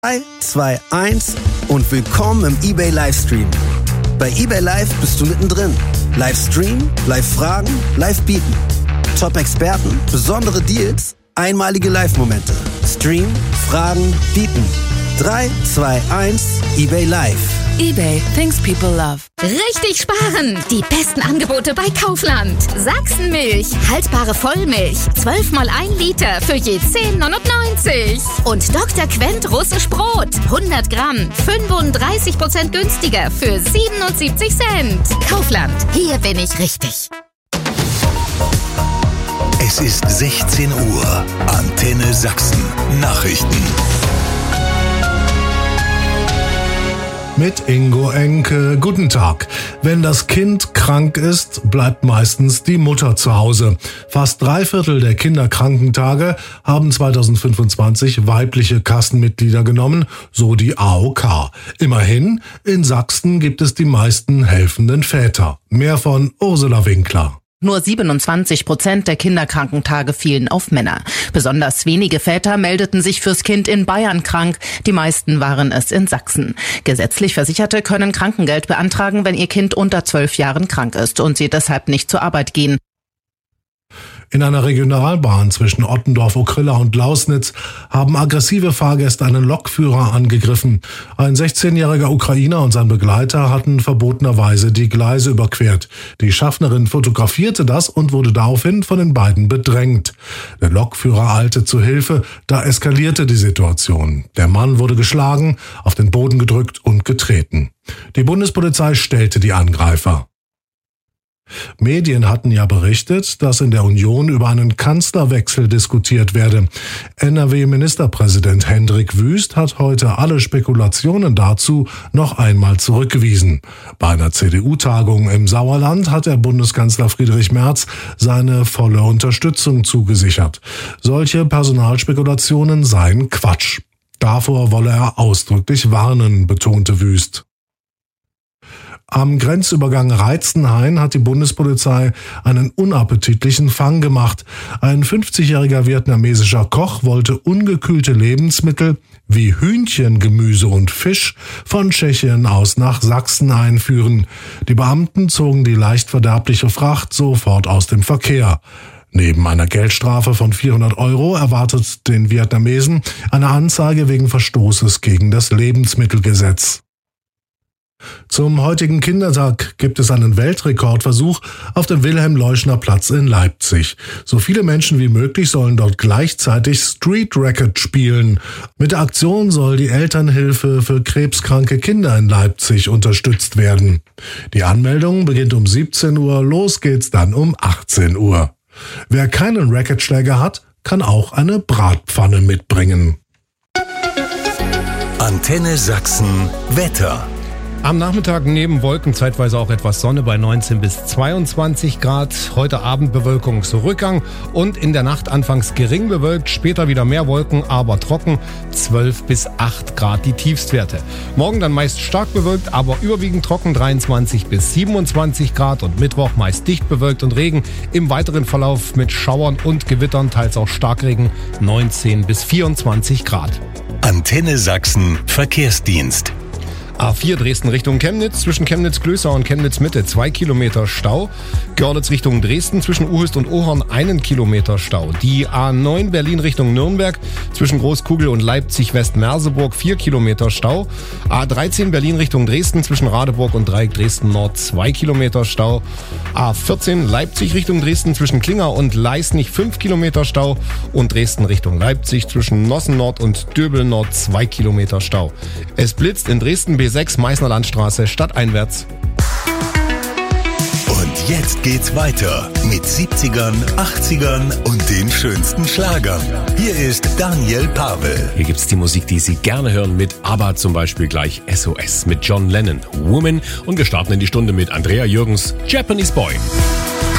3, 2, 1 und willkommen im eBay Livestream. Bei eBay Live bist du mittendrin. Livestream, Live-Fragen, Live-Bieten. Top-Experten, besondere Deals, einmalige Live-Momente. Stream, Fragen, Bieten. 3, 2, 1, eBay Live. eBay, things people love. Richtig sparen! Die besten Angebote bei Kaufland. Sachsenmilch, haltbare Vollmilch, 12 mal 1 Liter für je 10,99. Und Dr. Quent russisch Brot, 100 Gramm, 35% günstiger für 77 Cent. Kaufland, hier bin ich richtig. Es ist 16 Uhr. Antenne Sachsen. Nachrichten. Mit Ingo Enke. Guten Tag. Wenn das Kind krank ist, bleibt meistens die Mutter zu Hause. Fast 3/4 der Kinderkrankentage haben 2025 weibliche Kassenmitglieder genommen, so die AOK. Immerhin, in Sachsen gibt es die meisten helfenden Väter. Mehr von Ursula Winkler. Nur 27% der Kinderkrankentage fielen auf Männer. Besonders wenige Väter meldeten sich fürs Kind in Bayern krank. Die meisten waren es in Sachsen. Gesetzlich Versicherte können Krankengeld beantragen, wenn ihr Kind unter 12 Jahren krank ist und sie deshalb nicht zur Arbeit gehen. In einer Regionalbahn zwischen Ottendorf-Okrilla und Lausnitz haben aggressive Fahrgäste einen Lokführer angegriffen. Ein 16-jähriger Ukrainer und sein Begleiter hatten verbotenerweise die Gleise überquert. Die Schaffnerin fotografierte das und wurde daraufhin von den beiden bedrängt. Der Lokführer eilte zu Hilfe, da eskalierte die Situation. Der Mann wurde geschlagen, auf den Boden gedrückt und getreten. Die Bundespolizei stellte die Angreifer. Medien hatten ja berichtet, dass in der Union über einen Kanzlerwechsel diskutiert werde. NRW-Ministerpräsident Hendrik Wüst hat heute alle Spekulationen dazu noch einmal zurückgewiesen. Bei einer CDU-Tagung im Sauerland hat der Bundeskanzler Friedrich Merz seine volle Unterstützung zugesichert. Solche Personalspekulationen seien Quatsch. Davor wolle er ausdrücklich warnen, betonte Wüst. Am Grenzübergang Reitzenhain hat die Bundespolizei einen unappetitlichen Fang gemacht. Ein 50-jähriger vietnamesischer Koch wollte ungekühlte Lebensmittel wie Hühnchen, Gemüse und Fisch von Tschechien aus nach Sachsen einführen. Die Beamten zogen die leicht verderbliche Fracht sofort aus dem Verkehr. Neben einer Geldstrafe von 400 € erwartet den Vietnamesen eine Anzeige wegen Verstoßes gegen das Lebensmittelgesetz. Zum heutigen Kindertag gibt es einen Weltrekordversuch auf dem Wilhelm-Leuschner-Platz in Leipzig. So viele Menschen wie möglich sollen dort gleichzeitig Street Racket spielen. Mit der Aktion soll die Elternhilfe für krebskranke Kinder in Leipzig unterstützt werden. Die Anmeldung beginnt um 17 Uhr, los geht's dann um 18 Uhr. Wer keinen Racketschläger hat, kann auch eine Bratpfanne mitbringen. Antenne Sachsen Wetter. Am Nachmittag neben Wolken zeitweise auch etwas Sonne bei 19 bis 22 Grad. Heute Abend Bewölkungsrückgang und in der Nacht anfangs gering bewölkt, später wieder mehr Wolken, aber trocken, 12 bis 8 Grad die Tiefstwerte. Morgen dann meist stark bewölkt, aber überwiegend trocken, 23 bis 27 Grad und Mittwoch meist dicht bewölkt und Regen. Im weiteren Verlauf mit Schauern und Gewittern, teils auch Starkregen, 19 bis 24 Grad. Antenne Sachsen Verkehrsdienst. A4 Dresden Richtung Chemnitz, zwischen Chemnitz-Glößau und Chemnitz-Mitte 2 Kilometer Stau. Görlitz Richtung Dresden, zwischen Uhist und Ohorn 1 Kilometer Stau. Die A9 Berlin Richtung Nürnberg, zwischen Großkugel und Leipzig-West-Merseburg 4 Kilometer Stau. A13 Berlin Richtung Dresden, zwischen Radeburg und Dreieck Dresden-Nord 2 Kilometer Stau. A14 Leipzig Richtung Dresden, zwischen Klinger und Leisnig 5 Kilometer Stau. Und Dresden Richtung Leipzig, zwischen Nossen-Nord und Döbel-Nord 2 Kilometer Stau. Es blitzt in Dresden B6 Meißner Landstraße stadteinwärts. Und jetzt geht's weiter mit 70ern, 80ern und den schönsten Schlagern. Hier ist Daniel Pavel. Hier gibt's die Musik, die Sie gerne hören, mit ABBA zum Beispiel gleich SOS mit John Lennon, Woman, und wir starten in die Stunde mit Andrea Jürgens, Japanese Boy.